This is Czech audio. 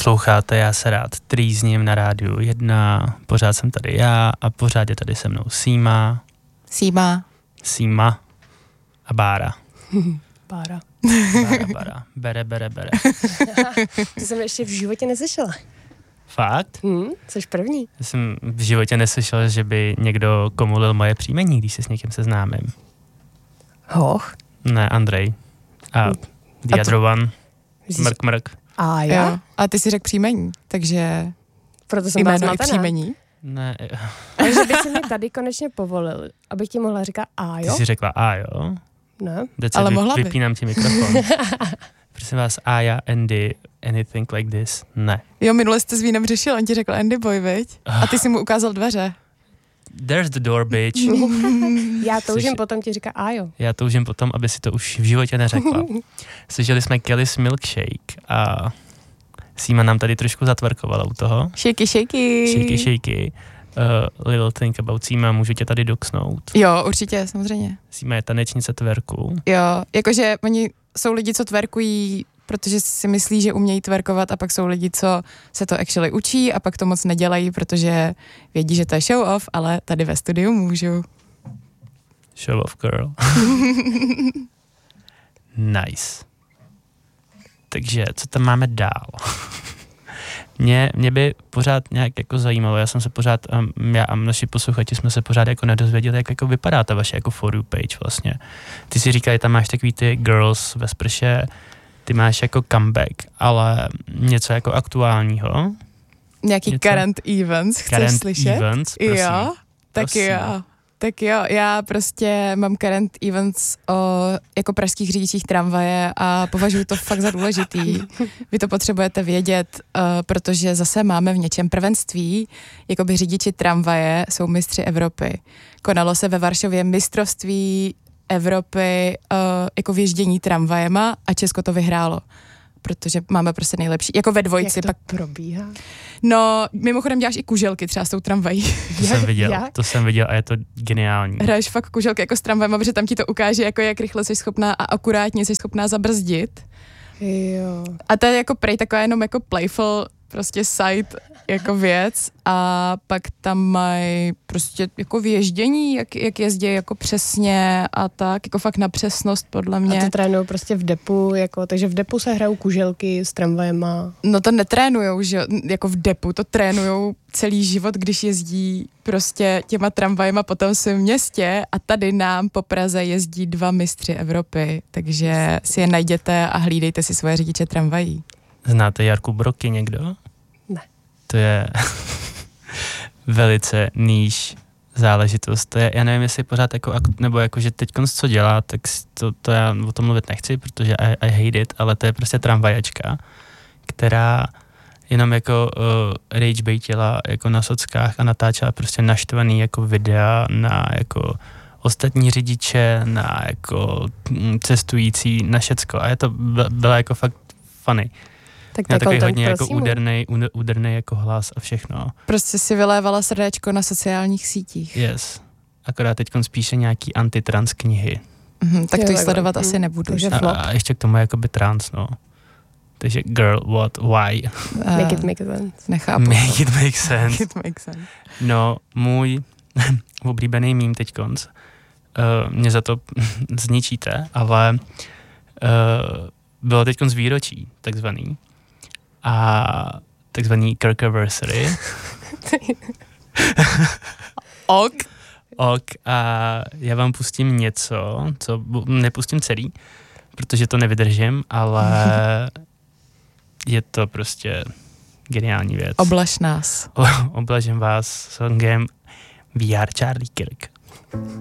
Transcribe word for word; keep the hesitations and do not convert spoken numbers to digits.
Posloucháte Já se rád trýzním na rádiu jedna, pořád jsem tady já a pořád je tady se mnou Síma. Síma. Síma a Bára. Bára. Bára, Bára. Bere, bere, bere. To jsem ještě v životě neslyšela. Fakt? Hmm, jsi první. Já jsem v životě neslyšel, že by někdo komulil moje příjmení, když se s někým seznámím. Hoch. Ne, Andrej. A the A other one. Jsi... Mrk, mrk. A já? Jo. A ty si řekl příjmení, takže Proto jsem byla jméno i zmatená. příjmení. Ne, Ale že by si mi tady konečně povolil, abych ti mohla říkat a ty jo? jsi řekla a jo? Ne. Teď Ale vy, mohla by. vypínám ti mikrofon. Prosím vás, a já, Andy, anything like this? Ne. Jo, minule jste s vínem řešil, on ti řekl Andy Boy, viď? A ty si mu ukázal dveře. There's the door, bitch. Já toužím Slyši- potom ti říkat a jo. Já toužím potom, aby si to už v životě neřekla. Slyšeli jsme Kelly's Milkshake a Síma nám tady trošku zatvrkovala u toho. Shaky, shaky. Shaky, shaky. Uh, little thing about Síma, můžu tě tady doksnout. Jo, určitě, samozřejmě. Síma je tanečnice tverku. Jo, jakože oni jsou lidi, co twerkují, protože si myslí, že umějí twerkovat, a pak jsou lidi, co se to actually učí a pak to moc nedělají, protože vědí, že to je show off, ale tady ve studiu můžu. Show off girl. Nice. Takže, co tam máme dál? Mě, mě by pořád nějak jako zajímalo, já jsem se pořád, um, já a naši posluchači jsme se pořád jako nedozvěděli, jak jako vypadá ta vaše jako for you page vlastně. Ty si říkali, tam máš takový ty girls ve sprše, ty máš jako comeback, ale něco jako aktuálního. Nějaký Něco? current events, chceš Current slyšet? events, prosím. Jo, tak Prosím. jo. Tak jo, já prostě mám current events o jako pražských řidičích tramvaje a považuji to fakt za důležitý. Vy to potřebujete vědět, uh, protože zase máme v něčem prvenství. Jakoby řidiči tramvaje jsou mistři Evropy. Konalo se ve Varšavě mistrovství Evropy uh, jako věždění tramvajema a Česko to vyhrálo. Protože máme prostě nejlepší, jako ve dvojici. Jak to pak probíhá? No, mimochodem děláš i kuželky třeba s tou tramvají. To jsem viděl, Jak? to jsem viděl a je to geniální. Hraješ fakt kuželky jako s tramvajem, protože tam ti to ukáže, jako jak rychle jsi schopná a akurátně jsi schopná zabrzdit. Jo. A to je jako prej taková jenom jako playful prostě side jako věc a pak tam mají prostě jako věždění, jak, jak jezdí jako přesně a tak, jako fakt na přesnost podle mě. A to trénují prostě v depu, jako, takže v depu se hrajou kuželky s tramvajema. No to netrénujou, že jo, jako v depu, to trénujou celý život, když jezdí prostě těma tramvajema po tom svém městě a tady nám po Praze jezdí dva mistři Evropy, takže si je najděte a hlídejte si svoje řidiče tramvají. Znáte Jarku Broky někdo? Ne. To je velice níž záležitost. To je, já nevím, jestli pořád jako, nebo jako, že teď co dělá, tak to, to já o tom mluvit nechci, protože I, I hate it, ale to je prostě tramvajačka, která jenom jako uh, rage baitila jako na sockách a natáčela prostě naštvaný jako videa na jako ostatní řidiče, na jako cestující, na všecko. A je to byla jako fakt funny. Tak to Já je takový content hodně pro jako Símu. údernej, údernej jako hlas a všechno. Prostě si vylévala srdéčko na sociálních sítích. Yes. Akorát teď spíše nějaký antitrans knihy. Mhm, tak Jo, to ji takhle. sledovat Mhm. asi nebudu. Takže že? A, flop. a ještě k tomu jakoby trans, no. Takže girl, what, why? Eh, Make it make sense. Nechápu. Make it make sense. Make it make sense. No, můj oblíbený mím teď konc. Uh, mě za to zničíte, ale uh, bylo teď konc výročí, takzvaný. A takzvaný Kirkiversary. Ok. Ok, a já vám pustím něco, co bu- nepustím celý, protože to nevydržím, ale je to prostě geniální věc. Oblaž nás. O- Oblažím vás songem We Are Charlie Kirk.